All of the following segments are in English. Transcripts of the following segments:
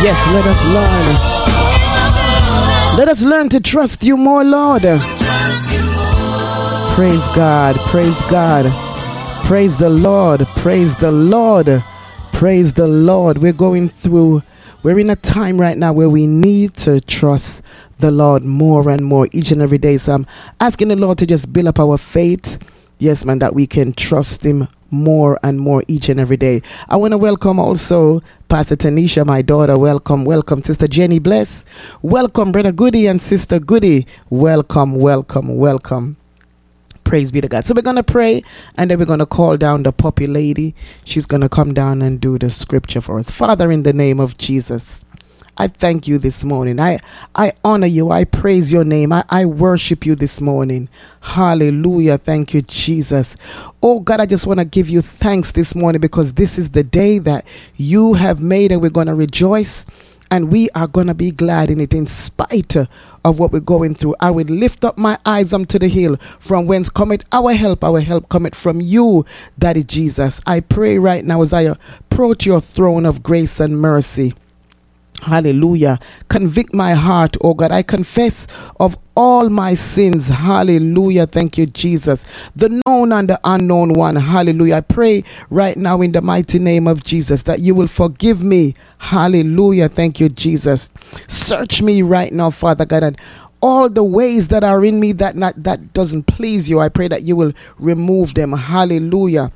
Yes, let us learn. Let us learn to trust you more, Lord. Praise God, praise God. Praise the Lord, praise the Lord, praise the Lord. We're in a time right now where we need to trust the Lord more and more each and every day. So I'm asking the Lord to just build up our faith. Yes, man, that we can trust him more and more each and every day. I want to welcome also Pastor Tanisha, my daughter. Welcome, welcome. Sister Jenny Bless. Welcome, Brother Goody and Sister Goody. Welcome, welcome, welcome. Praise be to God. So we're going to pray and then we're going to call down the puppy lady. She's going to come down and do the scripture for us. Father, in the name of Jesus, I thank you this morning. I honor you. I praise your name. I worship you this morning. Hallelujah. Thank you, Jesus. Oh God, I just want to give you thanks this morning because this is the day that you have made and we're going to rejoice and we are going to be glad in it in spite of what we're going through. I will lift up my eyes unto the hill from whence cometh our help. Our help cometh from you, Daddy Jesus. I pray right now as I approach your throne of grace and mercy. Hallelujah. Convict my heart, oh God. I confess of all my sins. Hallelujah. Thank you, Jesus. The known and the unknown one. Hallelujah. I pray right now in the mighty name of Jesus that you will forgive me. Hallelujah. Thank you, Jesus. Search me right now, Father God, and all the ways that are in me that doesn't please you. I pray that you will remove them. Hallelujah.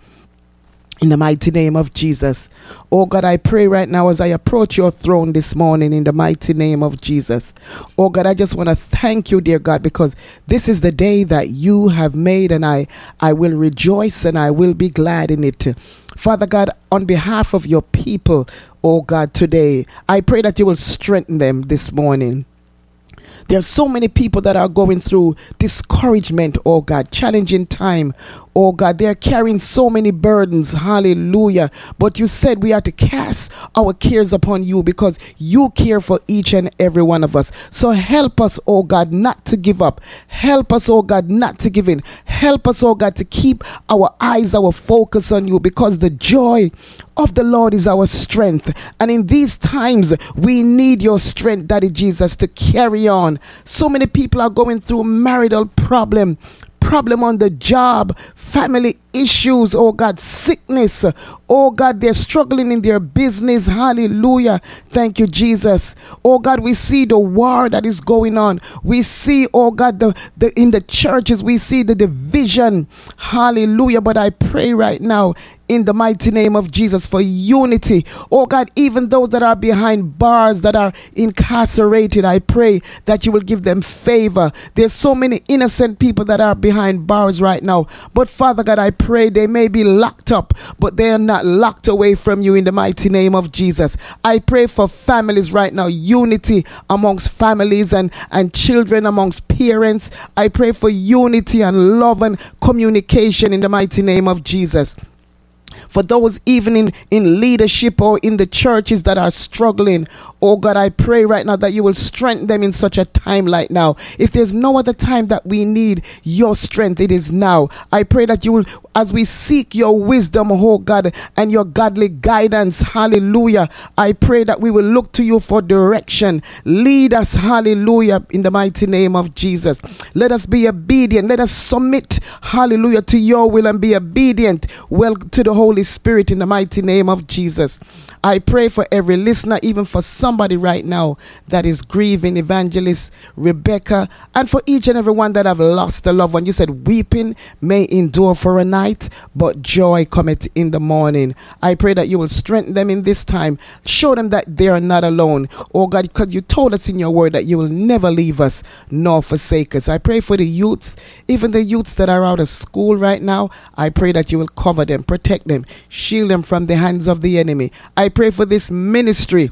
In the mighty name of Jesus. Oh God, I pray right now as I approach your throne this morning in the mighty name of Jesus. Oh God, I just want to thank you, dear God, because this is the day that you have made and I will rejoice and I will be glad in it. Father God, on behalf of your people, oh God, today, I pray that you will strengthen them this morning. There's so many people that are going through discouragement, oh God, challenging time. Oh God, they're carrying so many burdens. Hallelujah. But you said we are to cast our cares upon you because you care for each and every one of us. So help us, oh God, not to give up. Help us, oh God, not to give in. Help us, oh God, to keep our eyes, our focus on you because the joy of the Lord is our strength. And in these times, we need your strength, Daddy Jesus, to carry on. So many people are going through marital problem on the job, family issues, oh God, sickness, oh God, they're struggling in their business. Hallelujah. Thank you, Jesus. Oh God, we see the war that is going on. We see, oh God, the in the churches, we see the division. Hallelujah. But I pray right now in the mighty name of Jesus for unity. Oh God, even those that are behind bars, that are incarcerated, I pray that you will give them favor. There's so many innocent people that are behind bars right now. But Father God, I pray they may be locked up, but they are not locked away from you in the mighty name of Jesus. I pray for families right now, unity amongst families and children amongst parents. I pray for unity and love and communication in the mighty name of Jesus. For those even in leadership or in the churches that are struggling, oh God, I pray right now that you will strengthen them in such a time like now. If there's no other time that we need your strength, it is now. I pray that you will, as we seek your wisdom, oh God, and your godly guidance, hallelujah, I pray that we will look to you for direction. Lead us, hallelujah, in the mighty name of Jesus. Let us be obedient. Let us submit, hallelujah, to your will and be obedient, well, to the Holy Spirit in the mighty name of Jesus. I pray for every listener, even for somebody right now that is grieving, Evangelist Rebecca, and for each and every one that have lost a loved one. You said weeping may endure for a night, but joy cometh in the morning. I pray that you will strengthen them in this time. Show them that they are not alone. Oh God, because you told us in your word that you will never leave us nor forsake us. I pray for the youths, even the youths that are out of school right now. I pray that you will cover them, protect them, shield them from the hands of the enemy. I pray for this ministry.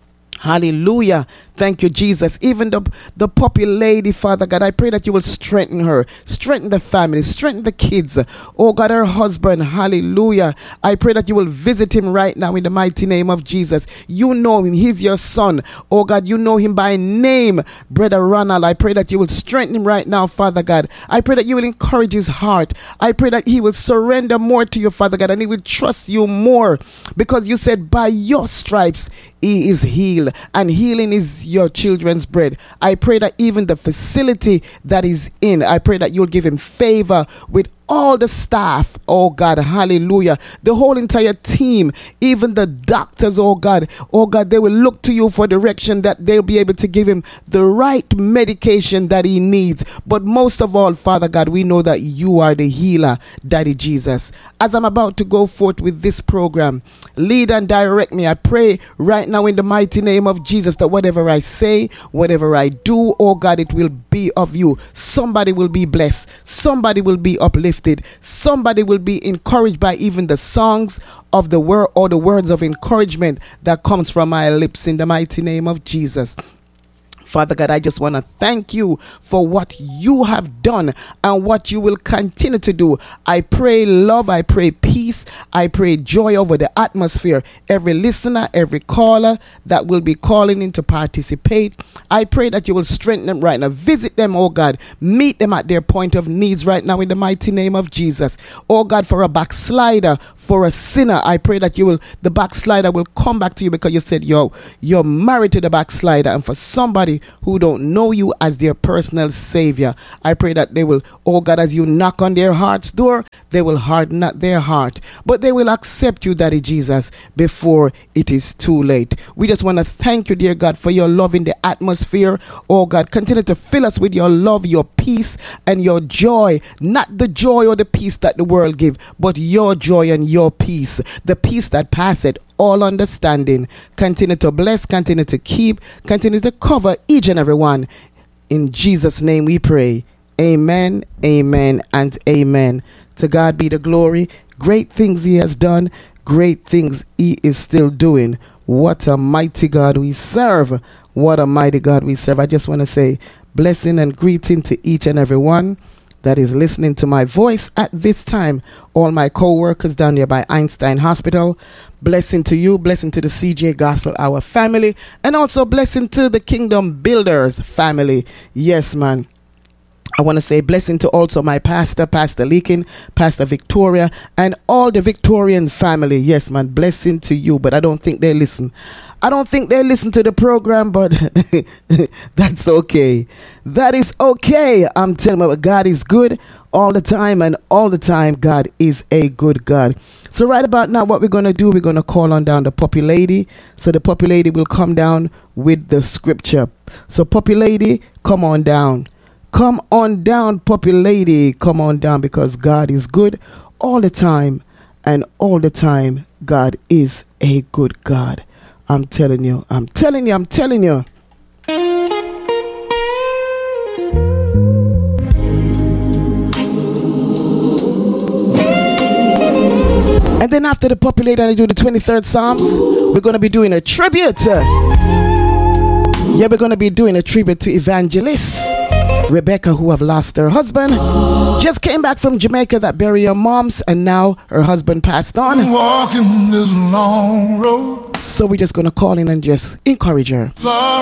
Hallelujah. Thank you, Jesus. Even the puppy lady, Father God, I pray that you will strengthen her, strengthen the family, strengthen the kids. Oh God, her husband. Hallelujah. I pray that you will visit him right now in the mighty name of Jesus. You know him. He's your son. Oh God, you know him by name, Brother Ronald. I pray that you will strengthen him right now, Father God. I pray that you will encourage his heart. I pray that he will surrender more to you, Father God, and he will trust you more because you said by your stripes he is healed. heal, and healing is your children's bread. I pray that even the facility that is in, I pray that you'll give him favor with all the staff, oh God, hallelujah, the whole entire team, even the doctors, oh God, they will look to you for direction, that they'll be able to give him the right medication that he needs. But most of all, Father God, we know that you are the healer, Daddy Jesus. As I'm about to go forth with this program, lead and direct me. I pray right now in the mighty name of Jesus that whatever I say, whatever I do, oh God, it will be of you. Somebody will be blessed. Somebody will be uplifted. Somebody will be encouraged by even the songs of the word or the words of encouragement that comes from my lips in the mighty name of Jesus. Father God, I just want to thank you for what you have done and what you will continue to do. I pray love, I pray peace, I pray joy over the atmosphere. Every listener, every caller that will be calling in to participate, I pray that you will strengthen them right now. Visit them, oh God. Meet them at their point of needs right now in the mighty name of Jesus. Oh God, for a backslider, for a sinner, I pray that the backslider will come back to you, because you said you're married to the backslider. And for somebody who don't know you as their personal savior, I pray that they will, oh God, as you knock on their heart's door, they will harden not their heart, but they will accept you, Daddy Jesus, before it is too late. We just want to thank you, dear God, for your love in the atmosphere. Oh God, continue to fill us with your love, your peace, and your joy. Not the joy or the peace that the world give, but your joy and your peace, the peace that passeth all understanding. Continue to bless, continue to keep, continue to cover each and every one. In Jesus' name we pray. Amen, amen, and amen. To God be the glory. Great things he has done. Great things he is still doing. What a mighty God we serve. What a mighty God we serve. I just want to say blessing and greeting to each and every one that is listening to my voice at this time. All my co-workers down there by Einstein Hospital. Blessing to you, blessing to the CJ Gospel Hour family, and also blessing to the Kingdom Builders family. Yes, man. I want to say blessing to also my pastor, Pastor Leakin, Pastor Victoria, and all the Victorian family. Yes, man, blessing to you, but I don't think they listen. I don't think they listen to the program, but that's okay. That is okay. I'm telling you, God is good all the time, and all the time, God is a good God. So right about now, what we're going to do, we're going to call on down the Puppy Lady. So the Puppy Lady will come down with the scripture. So Puppy Lady, come on down. Come on down, Puppy Lady. Come on down, because God is good all the time. And all the time, God is a good God. I'm telling you, I'm telling you, I'm telling you. And then after the Puppy Lady, I do the 23rd Psalms. We're going to be doing a tribute. Yeah, we're going to be doing a tribute to Evangelist Rebecca, who have lost her husband. Just came back from Jamaica that buried her moms, and now her husband passed on. Walking this long road. So we're just going to call in and just encourage her.